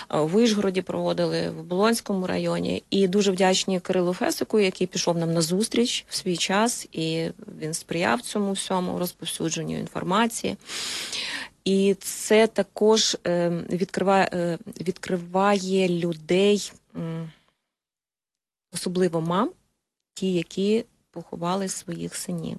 в Вишгороді проводили, в Болонському районі. І дуже вдячні Кирилу Фесику, який пішов нам на зустріч в свій час, і він сприяв цьому всьому розповсюдженню інформації. І це також відкриває людей, особливо мам, ті, які поховали своїх синів.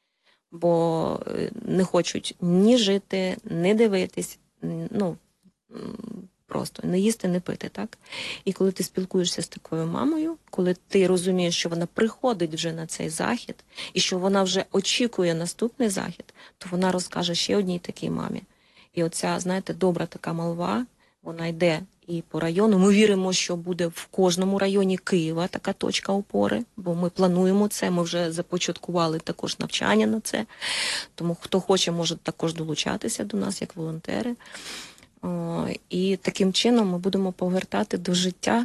Бо не хочуть ні жити, ні дивитись, ну, просто не їсти, не пити, так? І коли ти спілкуєшся з такою мамою, коли ти розумієш, що вона приходить вже на цей захід, і що вона вже очікує наступний захід, то вона розкаже ще одній такій мамі. І оця, знаєте, добра така молва, вона йде і по району. Ми віримо, що буде в кожному районі Києва така точка опори, бо ми плануємо це, ми вже започаткували також навчання на це. Тому хто хоче, може також долучатися до нас як волонтери. І таким чином ми будемо повертати до життя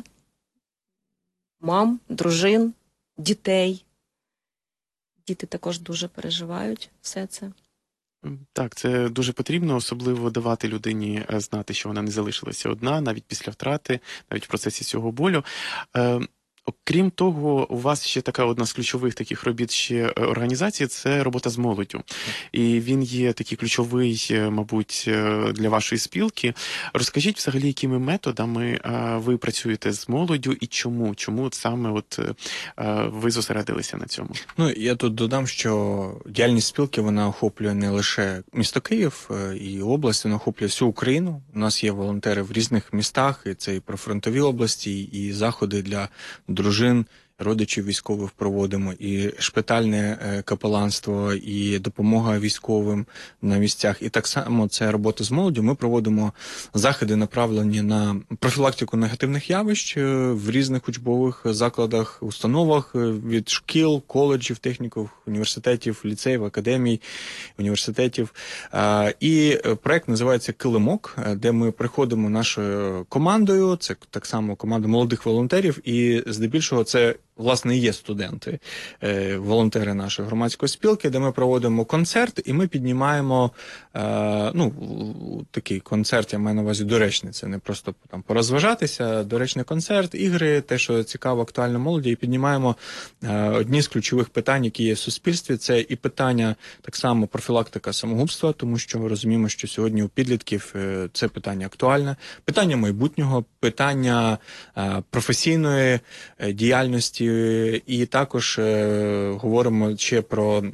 мам, дружин, дітей. Діти також дуже переживають все це. Так, це дуже потрібно, особливо давати людині знати, що вона не залишилася одна, навіть після втрати, навіть в процесі цього болю. Окрім того, у вас ще така одна з ключових таких робіт ще організації – це робота з молоддю. І він є такий ключовий, мабуть, для вашої спілки. Розкажіть взагалі, якими методами ви працюєте з молоддю і чому? Чому саме от ви зосередилися на цьому? Ну, я тут додам, що діяльність спілки, вона охоплює не лише місто Київ і область, вона охоплює всю Україну. У нас є волонтери в різних містах, і це і прифронтові області, і заходи для дружин, родичів військових проводимо, і шпитальне капеланство, і допомога військовим на місцях. І так само це робота з молоддю. Ми проводимо заходи, направлені на профілактику негативних явищ в різних учбових закладах, установах, від шкіл, коледжів, техніків, університетів, ліцеїв, академій, університетів. І проект називається «Килимок», де ми приходимо нашою командою, це так само команда молодих волонтерів, і здебільшого це власне, і є студенти, волонтери нашої громадської спілки, де ми проводимо концерт, і ми піднімаємо, такий концерт, я маю на увазі доречний, це не просто там порозважатися, доречний концерт, ігри, те, що цікаво, актуально молоді, і піднімаємо одні з ключових питань, які є в суспільстві, це і питання, так само, профілактика самогубства, тому що ми розуміємо, що сьогодні у підлітків це питання актуальне, питання майбутнього, питання професійної діяльності, і також говоримо ще про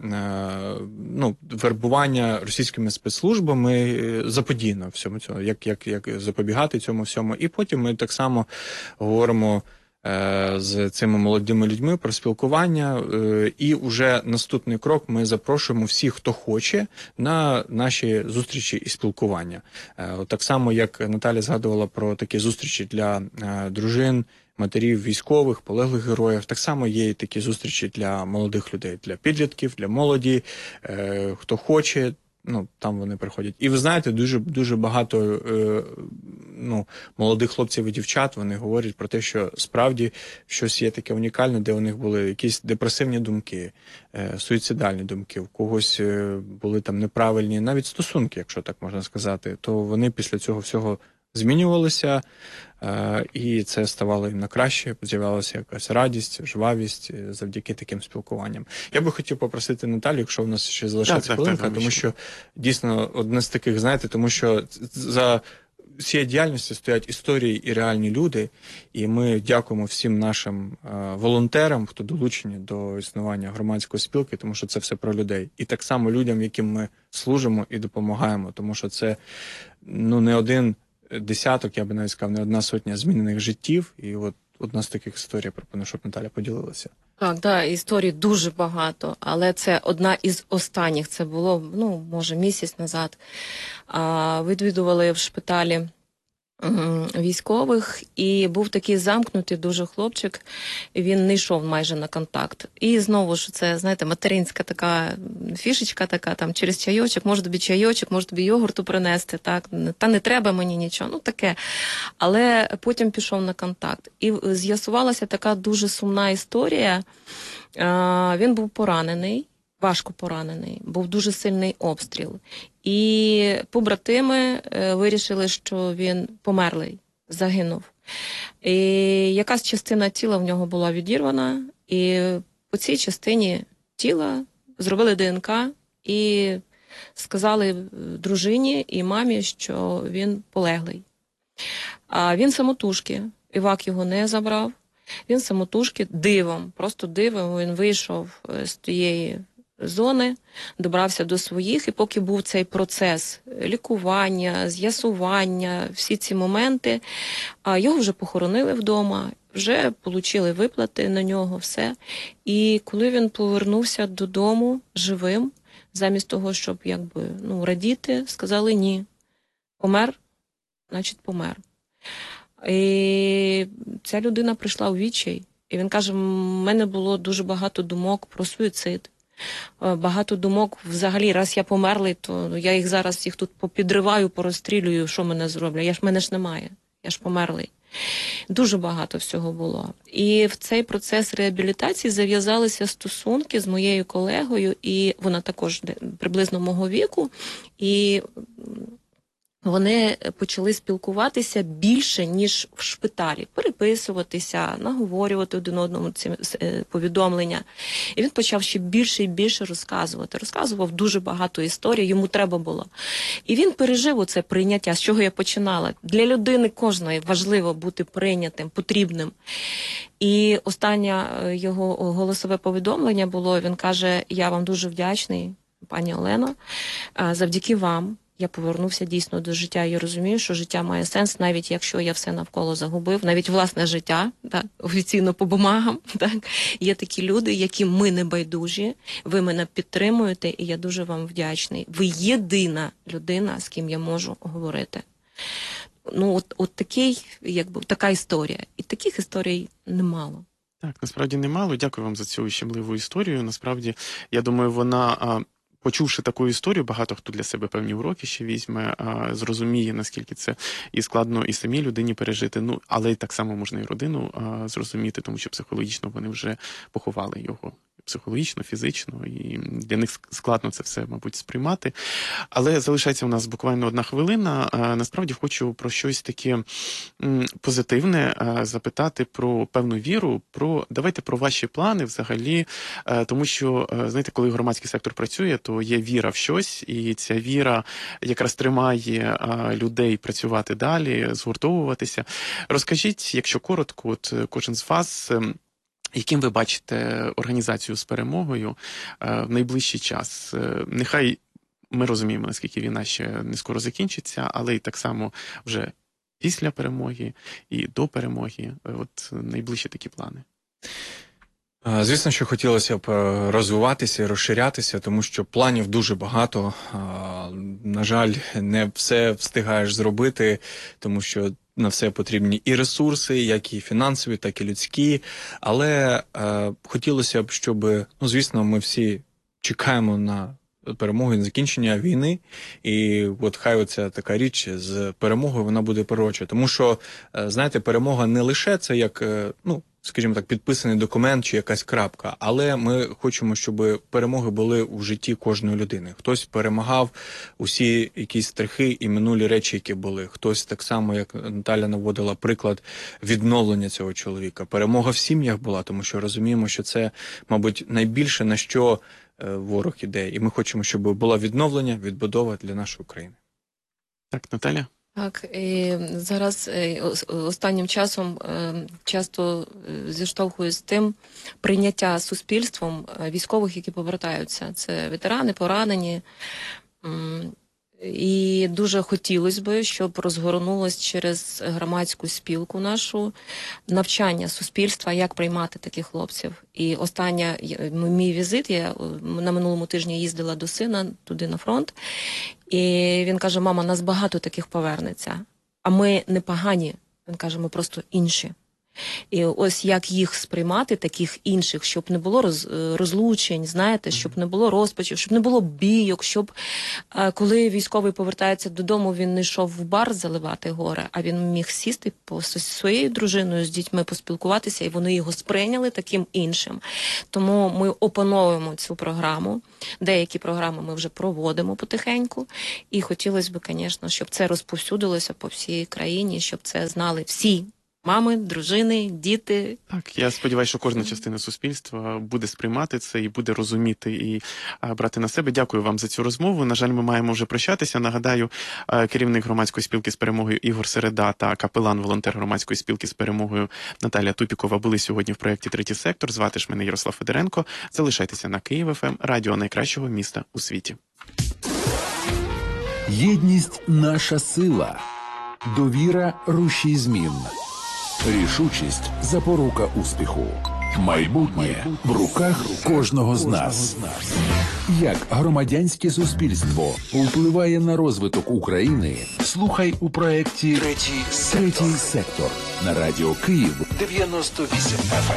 вербування російськими спецслужбами заподіяно всьому цьому, як запобігати цьому всьому. І потім ми так само говоримо з цими молодими людьми про спілкування. І вже наступний крок ми запрошуємо всіх, хто хоче, на наші зустрічі і спілкування. Так само, як Наталя згадувала про такі зустрічі для дружин, матерів військових, полеглих героїв. Так само є і такі зустрічі для молодих людей, для підлітків, для молоді, хто хоче, там вони приходять. І ви знаєте, дуже багато молодих хлопців і дівчат, вони говорять про те, що справді щось є таке унікальне, де у них були якісь депресивні думки, суїцидальні думки, у когось були там неправильні навіть стосунки, якщо так можна сказати, то вони після цього всього змінювалися, і це ставало їм на краще, з'являлася якась радість, жвавість завдяки таким спілкуванням. Я би хотів попросити Наталю, якщо в нас ще залишається хвилинка, тому що дійсно одне з таких, знаєте, тому що за цією діяльністю стоять історії і реальні люди, і ми дякуємо всім нашим волонтерам, хто долучені до існування громадської спілки, тому що це все про людей. І так само людям, яким ми служимо і допомагаємо, тому що це не один десяток, я би навіть сказав, не одна сотня змінених життів. І от одна з таких історій, пропоную, щоб Наталя поділилася. Так, історій дуже багато, але це одна із останніх. Це було, може, місяць назад. Відвідували в шпиталі військових, і був такий замкнутий дуже хлопчик, він не йшов майже на контакт. І знову ж це, знаєте, материнська така фішечка така, там через чайочок, може тобі чайочок, може тобі йогурту принести, так, та не треба мені нічого, таке. Але потім пішов на контакт. І з'ясувалася така дуже сумна історія. Він був поранений, важко поранений, був дуже сильний обстріл. І побратими вирішили, що він померлий. загинув. І якась частина тіла в нього була відірвана, і по цій частині тіла зробили ДНК і сказали дружині і мамі, що він полеглий. А він самотужки, Івак його не забрав, він самотужки дивом, просто дивом, він вийшов з тієї зони, добрався до своїх, і поки був цей процес лікування, з'ясування, всі ці моменти, його вже похоронили вдома, вже отримали виплати на нього, все. І коли він повернувся додому живим, замість того, щоб радіти, сказали ні. Помер, значить помер. І ця людина прийшла у відчай. І він каже, в мене було дуже багато думок про суїцид. Багато думок взагалі, раз я померлий, то я їх зараз всіх тут попідриваю, порозстрілюю, що мене зроблять. Мене ж немає, я ж померлий. Дуже багато всього було. І в цей процес реабілітації зав'язалися стосунки з моєю колегою, і вона також приблизно мого віку, і вони почали спілкуватися більше, ніж в шпиталі, переписуватися, наговорювати один одному ці повідомлення. І він почав ще більше і більше розказувати. Розказував дуже багато історій, йому треба було. І він пережив оце прийняття, з чого я починала. Для людини кожної важливо бути прийнятим, потрібним. І останнє його голосове повідомлення було, він каже, я вам дуже вдячний, пані Олено, завдяки вам я повернувся дійсно до життя. Я розумію, що життя має сенс, навіть якщо я все навколо загубив, навіть власне життя, так, офіційно по бумагам. Так. Є такі люди, яким ми не байдужі, ви мене підтримуєте, і я дуже вам вдячний. Ви єдина людина, з ким я можу говорити. Ну, от такий, така історія. І таких історій немало. Так, насправді немало. Дякую вам за цю щемливу історію. Насправді, я думаю, вона... Почувши таку історію, багато хто для себе певні уроки ще візьме, зрозуміє, наскільки це і складно і самій людині пережити, але й так само можна і родину зрозуміти, тому що психологічно вони вже поховали його. Психологічно, фізично, і для них складно це все, мабуть, сприймати. Але залишається у нас буквально 1 хвилина. Насправді хочу про щось таке позитивне запитати, про певну віру, давайте про ваші плани взагалі, тому що, знаєте, коли громадський сектор працює, то є віра в щось, і ця віра якраз тримає людей працювати далі, згуртовуватися. Розкажіть, якщо коротко, кожен з вас, яким ви бачите організацію з перемогою в найближчий час? Нехай ми розуміємо, наскільки війна ще не скоро закінчиться, але і так само вже після перемоги і до перемоги. От найближчі такі плани. Звісно, що хотілося б розвиватися і розширятися, тому що планів дуже багато. На жаль, не все встигаєш зробити, тому що на все потрібні і ресурси, як і фінансові, так і людські. Але хотілося б, щоб, звісно, ми всі чекаємо на перемогу і на закінчення війни. І от хай оця така річ з перемогою, вона буде пророча. Тому що, знаєте, перемога не лише це як, скажімо так, підписаний документ чи якась крапка, але ми хочемо, щоб перемоги були у житті кожної людини. Хтось перемагав усі якісь страхи і минулі речі, які були. Хтось так само, як Наталя наводила приклад відновлення цього чоловіка. Перемога в сім'ях була, тому що розуміємо, що це, мабуть, найбільше, на що ворог іде. І ми хочемо, щоб було відновлення, відбудова для нашої країни. Так, Наталя? Так, і зараз останнім часом часто зіштовхуюсь з тим прийняття суспільством військових, які повертаються. Це ветерани, поранені. І дуже хотілося б, щоб розгорнулось через громадську спілку нашу навчання суспільства, як приймати таких хлопців. І останній мій візит, я на минулому тижні їздила до сина туди на фронт, і він каже, мама, нас багато таких повернеться, а ми не погані. Він каже, ми просто інші. І ось як їх сприймати, таких інших, щоб не було розлучень, знаєте, щоб не було розпачів, щоб не було бійок, щоб коли військовий повертається додому, він не йшов в бар заливати горе, а він міг сісти зі своєю дружиною, з дітьми поспілкуватися, і вони його сприйняли таким іншим. Тому ми опановуємо цю програму. Деякі програми ми вже проводимо потихеньку. І хотілося б, звісно, щоб це розповсюдилося по всій країні, щоб це знали всі мами, дружини, діти. Так, я сподіваюся, що кожна частина суспільства буде сприймати це і буде розуміти і брати на себе. Дякую вам за цю розмову. На жаль, ми маємо вже прощатися. Нагадаю, керівник громадської спілки з перемогою Ігор Середа та капелан-волонтер громадської спілки з перемогою Наталія Тупікова були сьогодні в проєкті «Третій сектор». Звати ж мене Ярослав Федоренко. Залишайтеся на Київ ФМ, радіо найкращого міста у світі. Єдність – наша сила. Довіра – рушій змін. Рішучість – запорука успіху. Майбутнє в руках кожного з нас. Як громадянське суспільство впливає на розвиток України, слухай у проєкті «Третій сектор» на радіо Київ 98 FM.